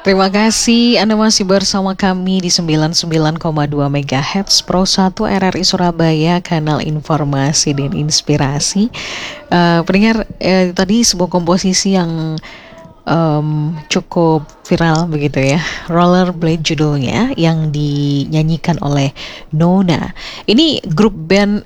Terima kasih Anda masih bersama kami di 99,2 MHz Pro 1 RRI Surabaya, kanal informasi dan inspirasi. Pendengar, tadi sebuah komposisi yang cukup viral begitu ya, Rollerblade judulnya, yang dinyanyikan oleh Nona. Ini grup band,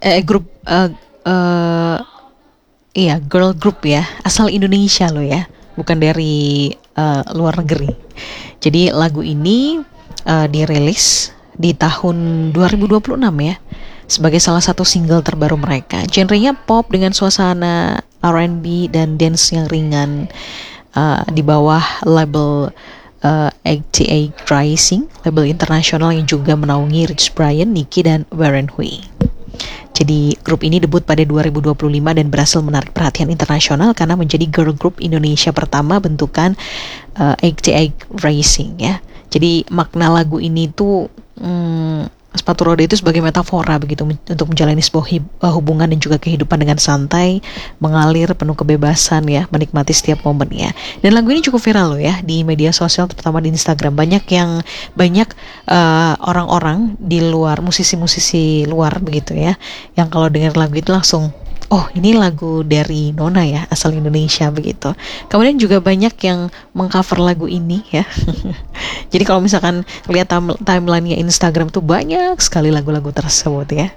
iya, girl group ya, asal Indonesia loh ya, bukan dari luar negeri. Jadi lagu ini dirilis di tahun 2026 ya, sebagai salah satu single terbaru mereka. Genrenya pop dengan suasana R&B dan dance yang ringan, di bawah label 88 Rising, label internasional yang juga menaungi Rich Brian, Nicki, dan Warren Hui. Jadi grup ini debut pada 2025 dan berhasil menarik perhatian internasional karena menjadi girl group Indonesia pertama bentukan 88 Racing ya. Jadi makna lagu ini tuh sepatu roda itu sebagai metafora begitu untuk menjalani sebuah hubungan dan juga kehidupan dengan santai, mengalir penuh kebebasan ya, menikmati setiap momennya. Dan lagu ini cukup viral loh ya di media sosial, terutama di Instagram. Banyak orang-orang di luar, musisi-musisi luar begitu ya, yang kalau dengar lagu itu langsung, oh ini lagu dari Nona ya, asal Indonesia begitu. Kemudian juga banyak yang mengcover lagu ini ya. Jadi kalau misalkan lihat timeline-nya Instagram tuh banyak sekali lagu-lagu tersebut ya.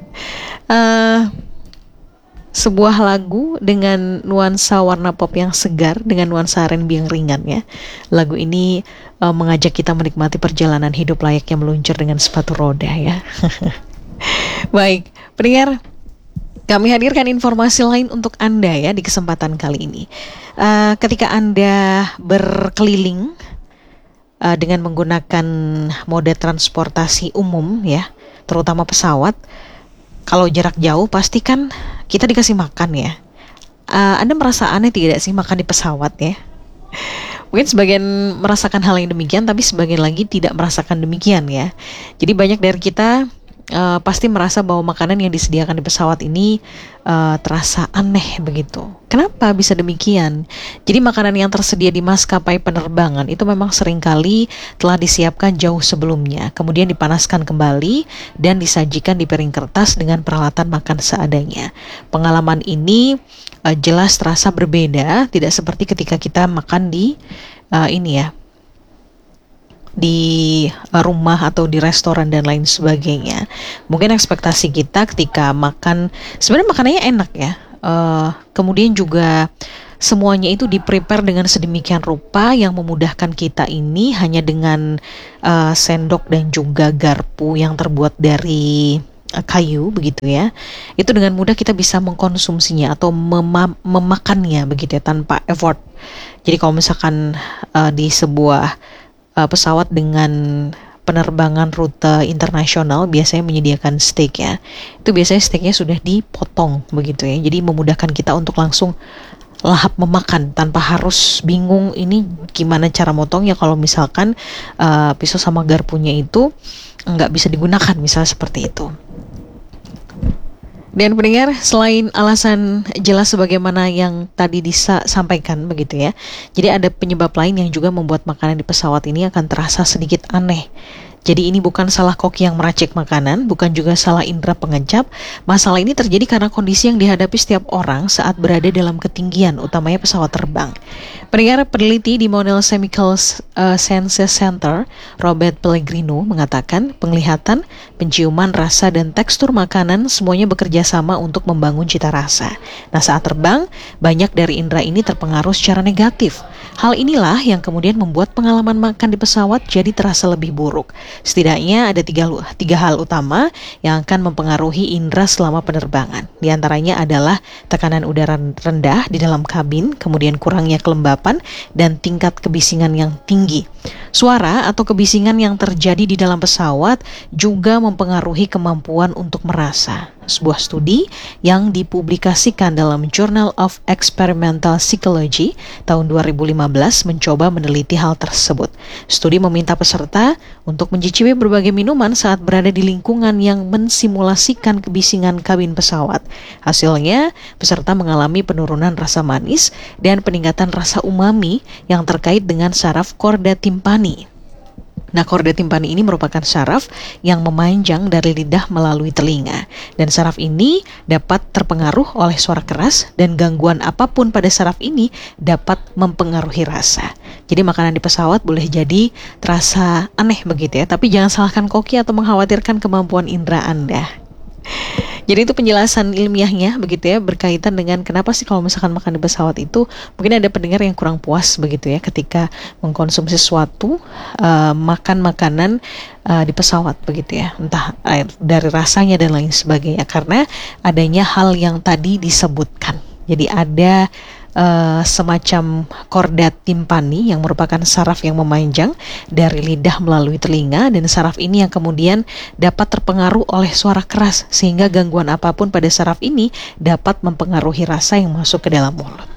Sebuah lagu dengan nuansa warna pop yang segar, dengan nuansa R&B yang ringan ya. Lagu ini mengajak kita menikmati perjalanan hidup layaknya meluncur dengan sepatu roda ya. Baik, pendengar, kami hadirkan informasi lain untuk Anda ya di kesempatan kali ini. Ketika Anda berkeliling dengan menggunakan mode transportasi umum ya, terutama pesawat, kalau jarak jauh pasti kan kita dikasih makan ya. Anda merasa aneh tidak sih makan di pesawat ya? Mungkin sebagian merasakan hal yang demikian, tapi sebagian lagi tidak merasakan demikian ya. Jadi banyak dari kita pasti merasa bahwa makanan yang disediakan di pesawat ini terasa aneh begitu. Kenapa bisa demikian? Jadi makanan yang tersedia di maskapai penerbangan itu memang seringkali telah disiapkan jauh sebelumnya, kemudian dipanaskan kembali dan disajikan di piring kertas dengan peralatan makan seadanya. Pengalaman ini jelas terasa berbeda, tidak seperti ketika kita makan di di rumah atau di restoran dan lain sebagainya. Mungkin ekspektasi kita ketika makan, sebenarnya makanannya enak ya, kemudian juga semuanya itu di-prepare dengan sedemikian rupa yang memudahkan kita ini hanya dengan sendok dan juga garpu yang terbuat dari kayu begitu ya. Itu dengan mudah kita bisa mengkonsumsinya atau memakannya begitu ya, tanpa effort. Jadi kalau misalkan di sebuah pesawat dengan penerbangan rute internasional biasanya menyediakan steak ya, itu biasanya steaknya sudah dipotong begitu ya, jadi memudahkan kita untuk langsung lahap memakan tanpa harus bingung ini gimana cara motongnya kalau misalkan pisau sama garpunya itu nggak bisa digunakan, misalnya seperti itu. Dan pendengar, selain alasan jelas sebagaimana yang tadi disampaikan begitu ya, jadi ada penyebab lain yang juga membuat makanan di pesawat ini akan terasa sedikit aneh. Jadi ini bukan salah koki yang meracik makanan, bukan juga salah indera pengecap. Masalah ini terjadi karena kondisi yang dihadapi setiap orang saat berada dalam ketinggian, utamanya pesawat terbang. Pendengar, peneliti di Monell Chemical Sciences Center, Robert Pellegrino, mengatakan penglihatan, penciuman, rasa, dan tekstur makanan semuanya bekerja sama untuk membangun cita rasa. Nah, saat terbang, banyak dari indera ini terpengaruh secara negatif. Hal inilah yang kemudian membuat pengalaman makan di pesawat jadi terasa lebih buruk. Setidaknya ada tiga hal utama yang akan mempengaruhi indera selama penerbangan. Di antaranya adalah tekanan udara rendah di dalam kabin, kemudian kurangnya kelembapan, dan tingkat kebisingan yang tinggi. Suara atau kebisingan yang terjadi di dalam pesawat juga mempengaruhi kemampuan untuk merasa. Sebuah studi yang dipublikasikan dalam Journal of Experimental Psychology tahun 2015 mencoba meneliti hal tersebut. Studi meminta peserta untuk mencicipi berbagai minuman saat berada di lingkungan yang mensimulasikan kebisingan kabin pesawat. Hasilnya, peserta mengalami penurunan rasa manis dan peningkatan rasa umami yang terkait dengan saraf korda timpani. Nah, korda timpani ini merupakan saraf yang memanjang dari lidah melalui telinga. Dan saraf ini dapat terpengaruh oleh suara keras dan gangguan apapun pada saraf ini dapat mempengaruhi rasa. Jadi makanan di pesawat boleh jadi terasa aneh begitu ya, tapi jangan salahkan koki atau mengkhawatirkan kemampuan indera Anda. Jadi itu penjelasan ilmiahnya begitu ya, berkaitan dengan kenapa sih kalau misalkan makan di pesawat itu mungkin ada pendengar yang kurang puas begitu ya ketika mengkonsumsi sesuatu, makan makanan di pesawat begitu ya, entah dari rasanya dan lain sebagainya, karena adanya hal yang tadi disebutkan. Jadi ada semacam korda timpani yang merupakan saraf yang memanjang dari lidah melalui telinga, dan saraf ini yang kemudian dapat terpengaruh oleh suara keras sehingga gangguan apapun pada saraf ini dapat mempengaruhi rasa yang masuk ke dalam mulut.